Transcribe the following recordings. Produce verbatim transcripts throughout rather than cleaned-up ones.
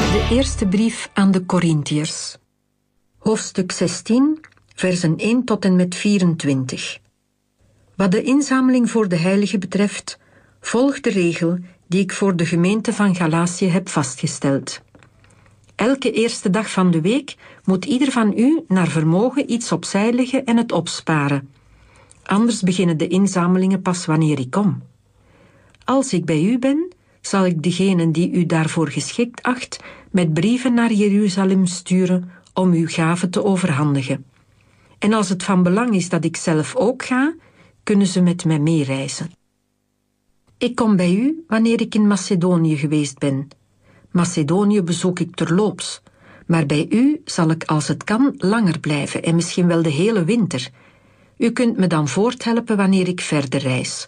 De eerste brief aan de Korintiërs. Hoofdstuk zestien, versen één tot en met vierentwintig. Wat de inzameling voor de heiligen betreft, volg de regel die ik voor de gemeente van Galatië heb vastgesteld. Elke eerste dag van de week moet ieder van u naar vermogen iets opzij leggen en het opsparen. Anders beginnen de inzamelingen pas wanneer ik kom. Als ik bij u ben, zal ik degenen die u daarvoor geschikt acht met brieven naar Jeruzalem sturen om uw gaven te overhandigen. En als het van belang is dat ik zelf ook ga, kunnen ze met mij meereizen. Ik kom bij u wanneer ik in Macedonië geweest ben. Macedonië bezoek ik terloops, maar bij u zal ik als het kan langer blijven en misschien wel de hele winter. U kunt me dan voorthelpen wanneer ik verder reis.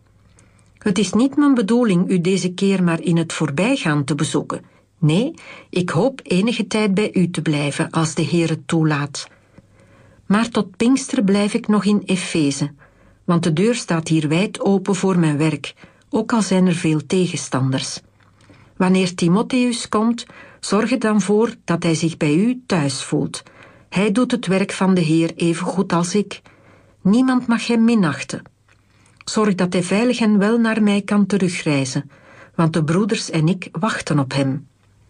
Het is niet mijn bedoeling u deze keer maar in het voorbijgaan te bezoeken. Nee, ik hoop enige tijd bij u te blijven als de Heer het toelaat. Maar tot Pinkster blijf ik nog in Efeze, want de deur staat hier wijd open voor mijn werk, ook al zijn er veel tegenstanders. Wanneer Timotheus komt, zorg er dan voor dat hij zich bij u thuis voelt. Hij doet het werk van de Heer even goed als ik. Niemand mag hem minachten. Zorg dat hij veilig en wel naar mij kan terugreizen, want de broeders en ik wachten op hem.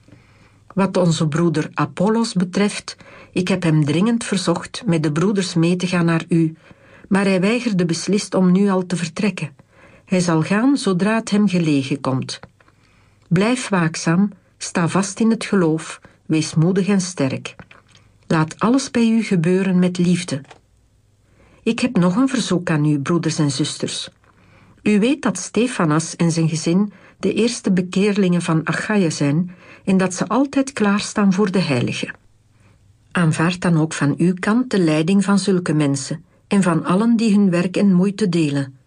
Wat onze broeder Apollos betreft, ik heb hem dringend verzocht met de broeders mee te gaan naar u, maar hij weigerde beslist om nu al te vertrekken. Hij zal gaan zodra het hem gelegen komt. Blijf waakzaam, sta vast in het geloof, wees moedig en sterk. Laat alles bij u gebeuren met liefde. Ik heb nog een verzoek aan u, broeders en zusters. U weet dat Stefanas en zijn gezin de eerste bekeerlingen van Achaïe zijn en dat ze altijd klaarstaan voor de heiligen. Aanvaard dan ook van uw kant de leiding van zulke mensen en van allen die hun werk en moeite delen.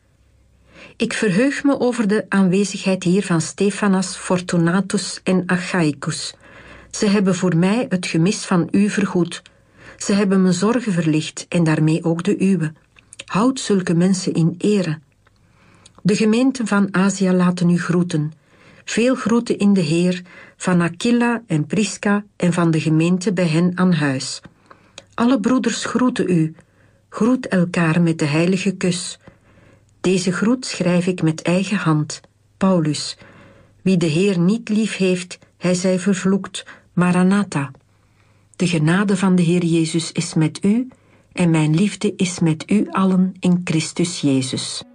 Ik verheug me over de aanwezigheid hier van Stefanas, Fortunatus en Achaicus. Ze hebben voor mij het gemis van u vergoed. Ze hebben me zorgen verlicht en daarmee ook de uwe. Houd zulke mensen in ere. De gemeenten van Azië laten u groeten. Veel groeten in de Heer van Aquila en Prisca en van de gemeente bij hen aan huis. Alle broeders groeten u. Groet elkaar met de heilige kus. Deze groet schrijf ik met eigen hand. Paulus. Wie de Heer niet lief heeft, hij zij vervloekt. Maranatha. De genade van de Heer Jezus is met u en mijn liefde is met u allen in Christus Jezus.